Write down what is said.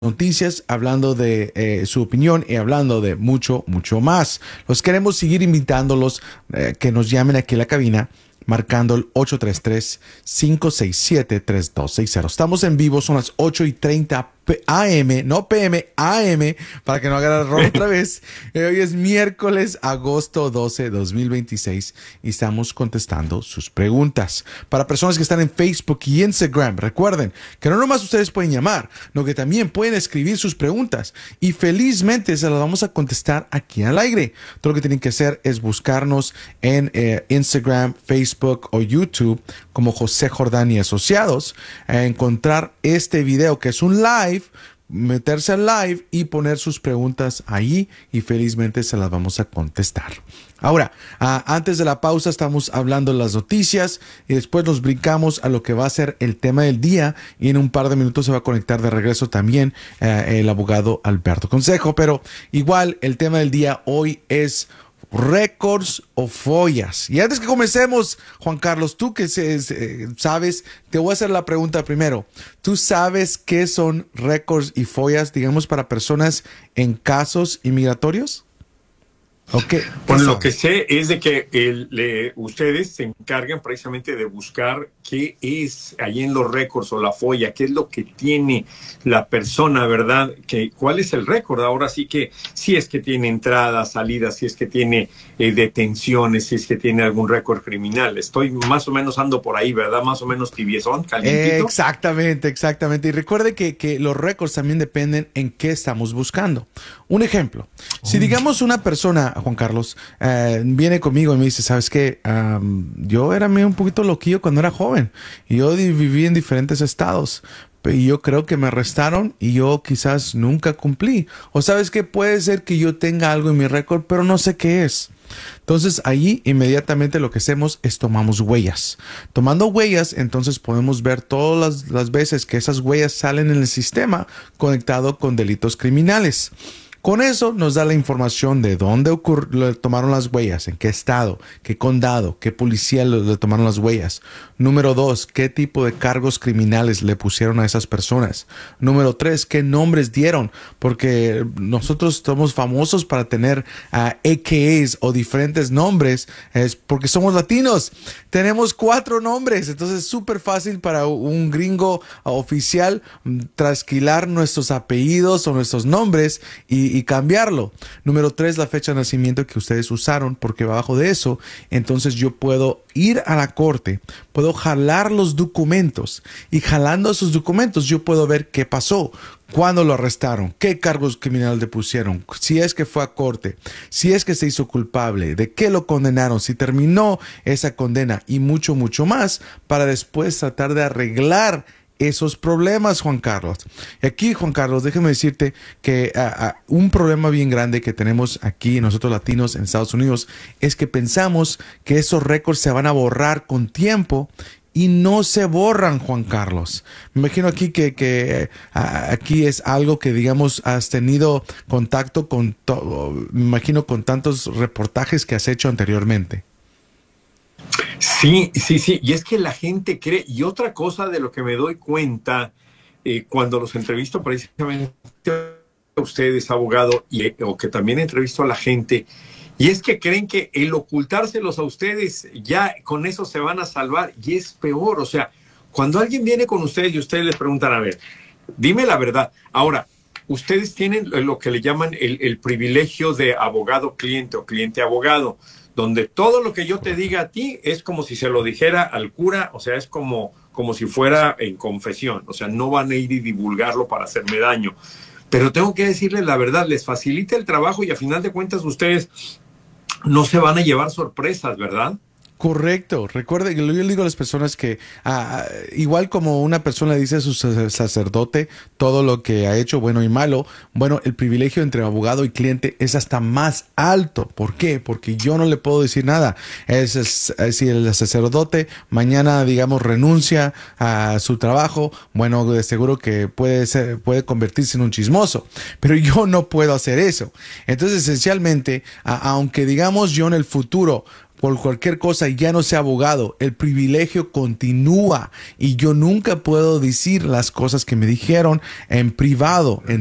noticias, hablando de su opinión y hablando de mucho, mucho más. Los queremos seguir invitándolos que nos llamen aquí a la cabina marcando el 833-567-3260. Estamos en vivo, son las 8:30 AM, no PM, AM, para que no hagan error otra vez. Hoy es miércoles, agosto 12, 2026 y estamos contestando sus preguntas. Para personas que están en Facebook y Instagram, recuerden que no nomás ustedes pueden llamar, sino que también pueden escribir sus preguntas y felizmente se las vamos a contestar aquí al aire. Todo lo que tienen que hacer es buscarnos en Instagram, Facebook o YouTube como José Jordán y Asociados, encontrar este video que es un live, meterse al live y poner sus preguntas ahí y felizmente se las vamos a contestar. Ahora, antes de la pausa estamos hablando de las noticias y después nos brincamos a lo que va a ser el tema del día y en un par de minutos se va a conectar de regreso también el abogado Alberto Consejo, pero igual el tema del día hoy es récords o follas. Y antes que comencemos, Juan Carlos, tú que sabes, te voy a hacer la pregunta primero. ¿Tú sabes qué son récords y follas, digamos, para personas en casos inmigratorios? Okay. Bueno, lo que sé es de que ustedes se encargan precisamente de buscar qué es ahí en los récords o la folla, qué es lo que tiene la persona, ¿verdad? ¿Cuál es el récord? Ahora sí que si es que tiene entradas, salidas, si es que tiene detenciones, si es que tiene algún récord criminal. Estoy más o menos ando por ahí, ¿verdad? Más o menos tibiezón, calientito. Exactamente. Y recuerde que los récords también dependen en qué estamos buscando. Un ejemplo, si digamos una persona, Juan Carlos, viene conmigo y me dice, ¿sabes qué? Yo era un poquito loquillo cuando era joven y yo viví en diferentes estados. Y yo creo que me arrestaron y yo quizás nunca cumplí. O sabes que puede ser que yo tenga algo en mi récord, pero no sé qué es. Entonces ahí inmediatamente lo que hacemos es tomamos huellas. Tomando huellas, entonces podemos ver todas las veces que esas huellas salen en el sistema conectado con delitos criminales. Con eso nos da la información de dónde le tomaron las huellas, en qué estado, qué condado, qué policía le tomaron las huellas. Número 2, qué tipo de cargos criminales le pusieron a esas personas. Número 3, qué nombres dieron, porque nosotros somos famosos para tener AKAs o diferentes nombres, es porque somos latinos. Tenemos 4 nombres, entonces es súper fácil para un gringo oficial trasquilar nuestros apellidos o nuestros nombres y cambiarlo. Número 3, la fecha de nacimiento que ustedes usaron, porque abajo de eso, entonces yo puedo ir a la corte, puedo jalar los documentos y jalando esos documentos yo puedo ver qué pasó, cuándo lo arrestaron, qué cargos criminales le pusieron, si es que fue a corte, si es que se hizo culpable, de qué lo condenaron, si terminó esa condena y mucho, mucho más para después tratar de arreglar esos problemas, Juan Carlos. Y aquí, Juan Carlos, déjame decirte que un problema bien grande que tenemos aquí nosotros latinos en Estados Unidos es que pensamos que esos récords se van a borrar con tiempo y no se borran, Juan Carlos. Me imagino aquí que aquí es algo que, digamos, has tenido contacto con, me imagino, con tantos reportajes que has hecho anteriormente. Sí. Y es que la gente cree, y otra cosa de lo que me doy cuenta cuando los entrevisto precisamente a ustedes, abogado, o que también entrevisto a la gente, y es que creen que el ocultárselos a ustedes, ya con eso se van a salvar, y es peor. O sea, cuando alguien viene con ustedes y ustedes les preguntan, a ver, dime la verdad. Ahora, ustedes tienen lo que le llaman el privilegio de abogado-cliente o cliente-abogado, donde todo lo que yo te diga a ti es como si se lo dijera al cura, o sea, es como si fuera en confesión, o sea, no van a ir y divulgarlo para hacerme daño. Pero tengo que decirles la verdad, les facilita el trabajo y a final de cuentas ustedes no se van a llevar sorpresas, ¿verdad? Correcto. Recuerde que yo le digo a las personas que igual como una persona le dice a su sacerdote todo lo que ha hecho, bueno y malo, bueno, el privilegio entre abogado y cliente es hasta más alto. ¿Por qué? Porque yo no le puedo decir nada. Si el sacerdote mañana, digamos, renuncia a su trabajo, bueno, de seguro que puede convertirse en un chismoso. Pero yo no puedo hacer eso. Entonces, esencialmente, aunque digamos yo en el futuro por cualquier cosa ya no sea abogado, el privilegio continúa y yo nunca puedo decir las cosas que me dijeron en privado,